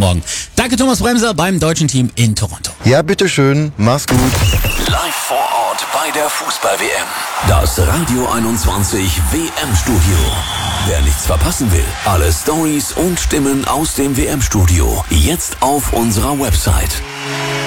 morgen. Danke Thomas Bremser beim deutschen Team in Toronto. Ja, bitteschön. Mach's gut. Live vor Ort bei der Fußball-WM. Das Radio 21 WM-Studio. Wer nichts verpassen will, alle Stories und Stimmen aus dem WM-Studio. Jetzt auf unserer Website.